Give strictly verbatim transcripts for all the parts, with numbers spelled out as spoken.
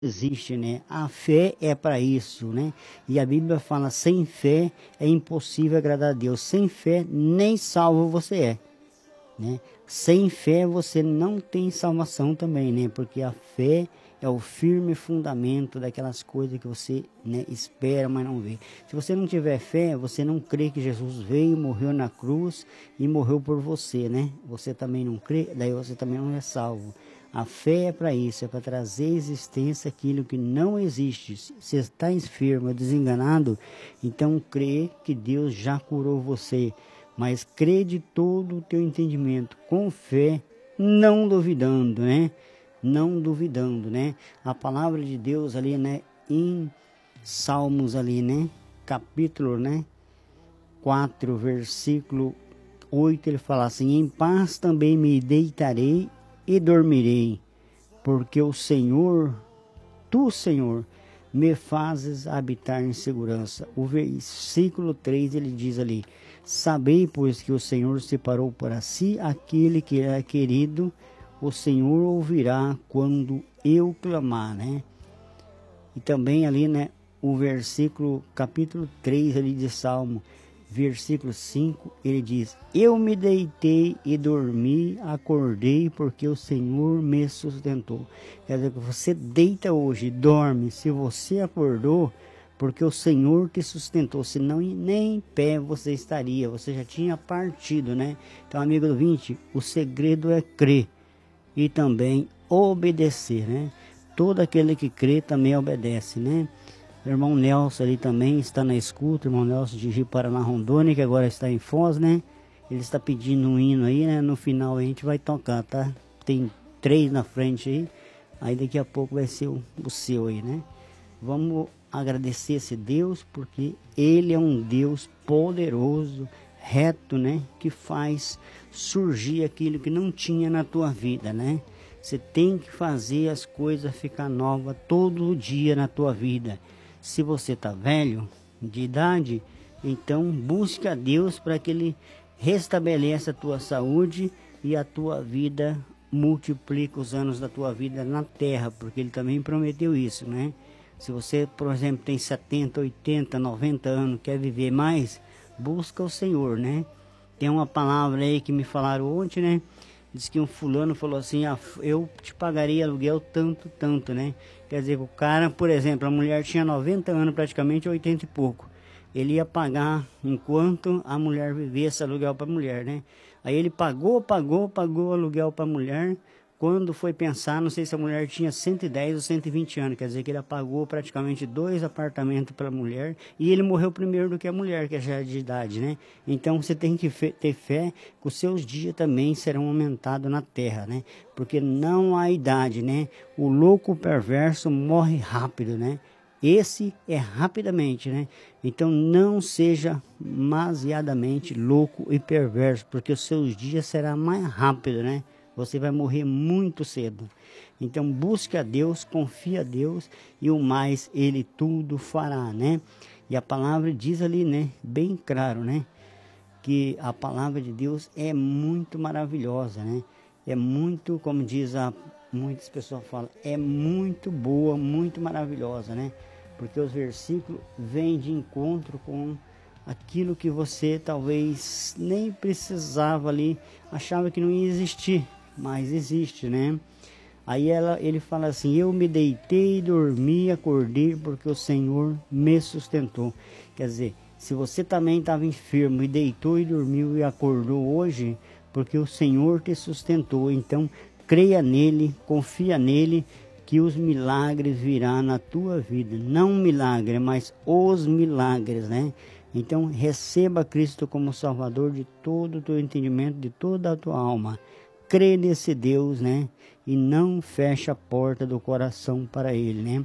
existe, né? A fé é para isso, né? E a Bíblia fala, sem fé é impossível agradar a Deus. Sem fé, nem salvo você é, né? Sem fé você não tem salvação também, né? Porque a fé é o firme fundamento daquelas coisas que você, né, espera, mas não vê. Se você não tiver fé, você não crê que Jesus veio, morreu na cruz e morreu por você, né? Você também não crê, daí você também não é salvo. A fé é para isso, é para trazer à existência aquilo que não existe. Se você está enfermo, desenganado, então crê que Deus já curou você. Mas crê de todo o teu entendimento, com fé, não duvidando, né? Não duvidando, né? A palavra de Deus ali, né? Em Salmos ali, né? Capítulo, né? quatro, versículo oito, ele fala assim: em paz também me deitarei e dormirei, porque o Senhor, tu, Senhor, me fazes habitar em segurança. O versículo três, ele diz ali: sabei, pois, que o Senhor separou para si aquele que é querido, o Senhor ouvirá quando eu clamar, né? E também ali, né, o versículo, capítulo três ali de Salmo, versículo cinco, ele diz: eu me deitei e dormi, acordei, porque o Senhor me sustentou. Quer dizer, que você deita hoje, dorme, se você acordou, porque o Senhor te sustentou, senão nem em pé você estaria, você já tinha partido, né? Então, amigo do vinte, o segredo é crer e também obedecer, né? Todo aquele que crê também obedece, né? O irmão Nelson ali também está na escuta, o irmão Nelson de Rio Paraná, Rondônia, que agora está em Foz, né? Ele está pedindo um hino aí, né? No final a gente vai tocar, tá? Tem três na frente aí, aí daqui a pouco vai ser o, o seu aí, né? Vamos agradecer esse Deus, porque Ele é um Deus poderoso, reto, né? Que faz surgir aquilo que não tinha na tua vida, né? Você tem que fazer as coisas ficar nova todo dia na tua vida. Se você está velho, de idade, então busque a Deus para que Ele restabeleça a tua saúde e a tua vida multiplique os anos da tua vida na terra, porque Ele também prometeu isso, né? Se você, por exemplo, tem setenta, oitenta, noventa anos, quer viver mais, busca o Senhor, né? Tem uma palavra aí que me falaram ontem, né? Diz que um fulano falou assim: ah, eu te pagaria aluguel tanto, tanto, né? Quer dizer, o cara, por exemplo, a mulher tinha noventa anos, praticamente oitenta e pouco. Ele ia pagar enquanto a mulher vivesse aluguel para a mulher, né? Aí ele pagou, pagou, pagou aluguel para a mulher. Quando foi pensar, não sei se a mulher tinha cento e dez ou cento e vinte anos, quer dizer que ele pagou praticamente dois apartamentos para a mulher, e ele morreu primeiro do que a mulher, que já é de idade, né? Então você tem que ter fé que os seus dias também serão aumentados na terra, né? Porque não há idade, né? O louco perverso morre rápido, né? Esse é rapidamente, né? Então não seja demasiadamente louco e perverso, porque os seus dias serão mais rápido, né? Você vai morrer muito cedo. Então busque a Deus, confia a Deus, e o mais Ele tudo fará, né? E a palavra diz ali, né? Bem claro, né? Que a palavra de Deus é muito maravilhosa, né? É muito, como diz a muitas pessoas falam, é muito boa, muito maravilhosa, né? Porque os versículos vêm de encontro com aquilo que você talvez nem precisava ali, achava que não ia existir, mas existe, né? Aí ela, ele fala assim: eu me deitei, dormi, acordei, porque o Senhor me sustentou. Quer dizer, se você também estava enfermo e deitou e dormiu e acordou hoje, porque o Senhor te sustentou, então creia nele, confia nele, que os milagres virão na tua vida. Não milagre, mas os milagres, né? Então receba Cristo como Salvador de todo o teu entendimento, de toda a tua alma. Crê nesse Deus, né? E não feche a porta do coração para Ele, né?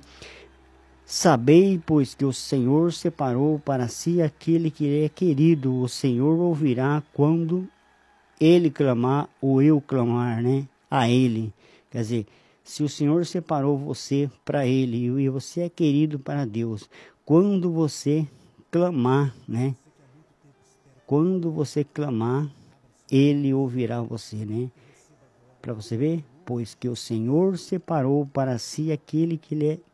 Sabei, pois, que o Senhor separou para si aquele que é querido. O Senhor ouvirá quando Ele clamar ou eu clamar, né? A Ele. Quer dizer, se o Senhor separou você para Ele e você é querido para Deus, quando você clamar, né? Quando você clamar, Ele ouvirá você, né? Para você ver, pois que o Senhor separou para si aquele que lhe